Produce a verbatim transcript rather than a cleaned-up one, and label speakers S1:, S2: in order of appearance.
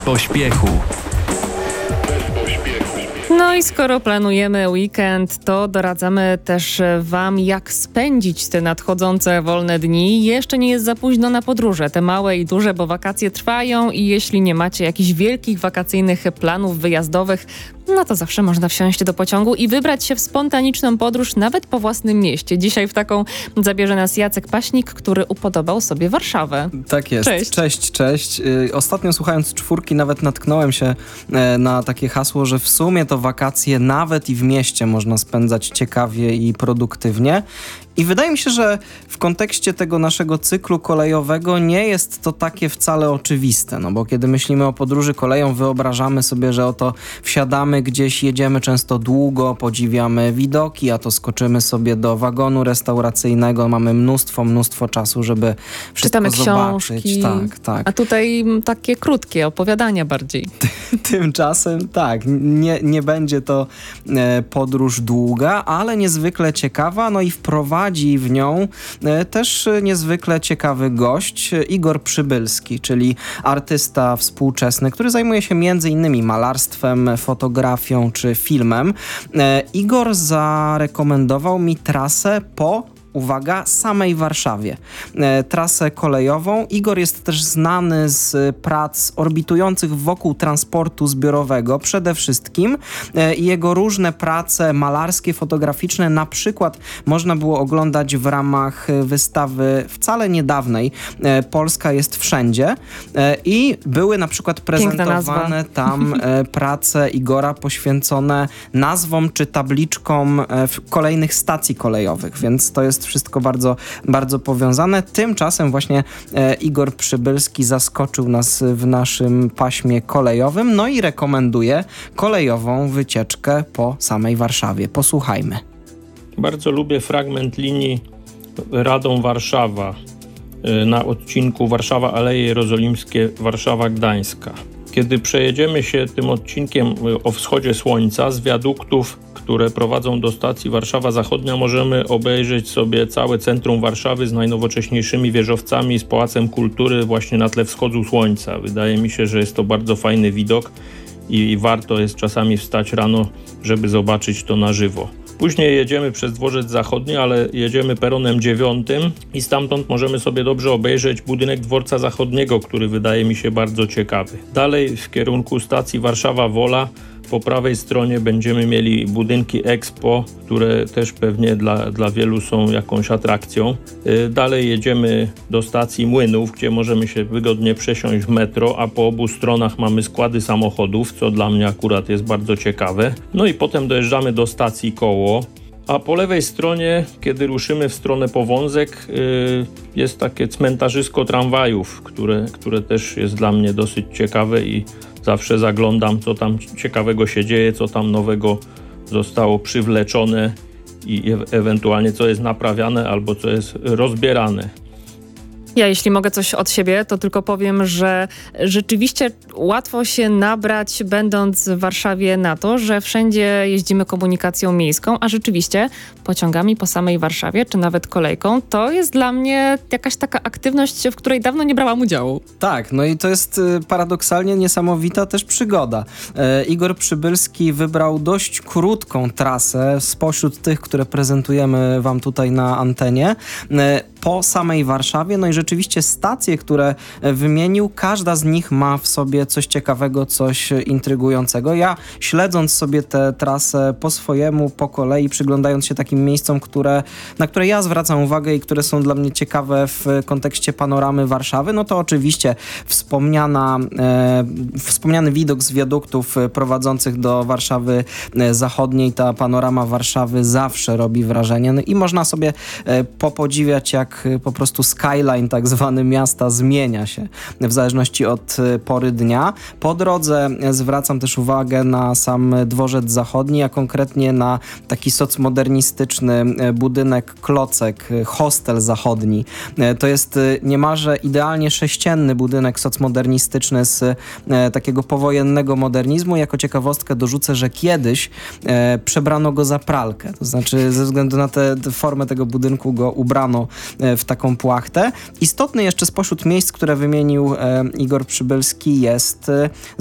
S1: Pośpiechu.
S2: No i skoro planujemy weekend, to doradzamy też Wam, jak spędzić te nadchodzące wolne dni. Jeszcze nie jest za późno na podróże, te małe i duże, bo wakacje trwają i jeśli nie macie jakichś wielkich wakacyjnych planów wyjazdowych, no to zawsze można wsiąść do pociągu i wybrać się w spontaniczną podróż nawet po własnym mieście. Dzisiaj w taką zabierze nas Jacek Paśnik, który upodobał sobie Warszawę.
S3: Tak jest.
S2: Cześć.
S3: Cześć, cześć. Yy, ostatnio słuchając czwórki nawet natknąłem się yy, na takie hasło, że w sumie to wakacje nawet i w mieście można spędzać ciekawie i produktywnie. I wydaje mi się, że w kontekście tego naszego cyklu kolejowego nie jest to takie wcale oczywiste, no bo kiedy myślimy o podróży koleją, wyobrażamy sobie, że oto wsiadamy gdzieś, jedziemy często długo, podziwiamy widoki, a to skoczymy sobie do wagonu restauracyjnego, mamy mnóstwo, mnóstwo czasu, żeby wszystko
S2: Czytamy
S3: zobaczyć.
S2: książki,
S3: tak, tak.
S2: A tutaj takie krótkie opowiadania bardziej.
S3: Tymczasem tak, nie, nie będzie to e, podróż długa, ale niezwykle ciekawa, no i wprowadzi w nią e, też niezwykle ciekawy gość, Igor Przybylski, czyli artysta współczesny, który zajmuje się między innymi malarstwem, fotografią czy filmem. E, Igor zarekomendował mi trasę po uwaga, samej Warszawie. E, trasę kolejową. Igor jest też znany z prac orbitujących wokół transportu zbiorowego przede wszystkim. E, jego różne prace malarskie, fotograficzne na przykład można było oglądać w ramach wystawy wcale niedawnej e, Polska jest wszędzie e, i były na przykład prezentowane tam e, prace Igora poświęcone nazwom czy tabliczkom e, kolejnych stacji kolejowych, więc to jest wszystko bardzo, bardzo powiązane. Tymczasem właśnie e, Igor Przybylski zaskoczył nas w naszym paśmie kolejowym, no i rekomenduje kolejową wycieczkę po samej Warszawie. Posłuchajmy.
S4: Bardzo lubię fragment linii Radom-Warszawa y, na odcinku Warszawa-Aleje Jerozolimskie, Warszawa-Gdańska. Kiedy przejedziemy się tym odcinkiem o wschodzie słońca z wiaduktów, które prowadzą do stacji Warszawa Zachodnia, możemy obejrzeć sobie całe centrum Warszawy z najnowocześniejszymi wieżowcami, z Pałacem Kultury właśnie na tle wschodu słońca. Wydaje mi się, że jest to bardzo fajny widok i warto jest czasami wstać rano, żeby zobaczyć to na żywo. Później jedziemy przez Dworzec Zachodni, ale jedziemy peronem dziewiątym i stamtąd możemy sobie dobrze obejrzeć budynek Dworca Zachodniego, który wydaje mi się bardzo ciekawy. Dalej w kierunku stacji Warszawa-Wola po prawej stronie będziemy mieli budynki Expo, które też pewnie dla, dla wielu są jakąś atrakcją. Dalej jedziemy do stacji Młynów, gdzie możemy się wygodnie przesiąść w metro, a po obu stronach mamy składy samochodów, co dla mnie akurat jest bardzo ciekawe. No i potem dojeżdżamy do stacji Koło. A po lewej stronie, kiedy ruszymy w stronę Powązek, yy, jest takie cmentarzysko tramwajów, które, które też jest dla mnie dosyć ciekawe i zawsze zaglądam, co tam ciekawego się dzieje, co tam nowego zostało przywleczone i e- ewentualnie co jest naprawiane albo co jest rozbierane.
S2: Ja, jeśli mogę coś od siebie, to tylko powiem, że rzeczywiście łatwo się nabrać, będąc w Warszawie, na to, że wszędzie jeździmy komunikacją miejską, a rzeczywiście pociągami po samej Warszawie, czy nawet kolejką, to jest dla mnie jakaś taka aktywność, w której dawno nie brałam udziału.
S3: Tak, no i to jest y, paradoksalnie niesamowita też przygoda. E, Igor Przybylski wybrał dość krótką trasę spośród tych, które prezentujemy wam tutaj na antenie, e, po samej Warszawie, no i rzeczywiście stacje, które wymienił, każda z nich ma w sobie coś ciekawego, coś intrygującego. Ja śledząc sobie tę trasę po swojemu, po kolei, przyglądając się takim miejscom, które, na które ja zwracam uwagę i które są dla mnie ciekawe w kontekście panoramy Warszawy, no to oczywiście wspomniana, e, wspomniany widok z wiaduktów prowadzących do Warszawy Zachodniej, ta panorama Warszawy zawsze robi wrażenie. No i można sobie e, popodziwiać, jak po prostu skyline tak zwany miasta zmienia się w zależności od pory dnia. Po drodze zwracam też uwagę na sam Dworzec Zachodni, a konkretnie na taki socmodernistyczny budynek Klocek, hostel zachodni. To jest niemalże idealnie sześcienny budynek socmodernistyczny z takiego powojennego modernizmu. Jako ciekawostkę dorzucę, że kiedyś przebrano go za pralkę. To znaczy ze względu na tę formę tego budynku go ubrano w taką płachtę. Istotny jeszcze spośród miejsc, które wymienił Igor Przybylski, jest